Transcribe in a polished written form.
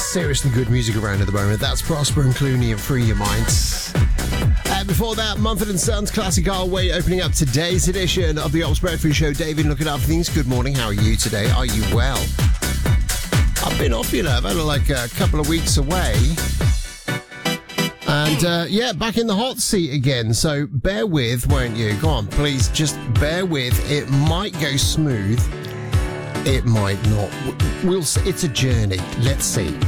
seriously good music around at the moment. That's Prosper and Clooney and Free Your Mind. Before that, Mumford & Sons Classic Our Way opening up today's edition of the Ops Bradford Show. David, looking after things. Good morning. How are you today? Are you well? I've been off, I've had like a couple of weeks away. And, back in the hot seat again. So bear with, won't you? Go on, please, just bear with. It might go smooth. It might not. We'll see. It's a journey. Let's see.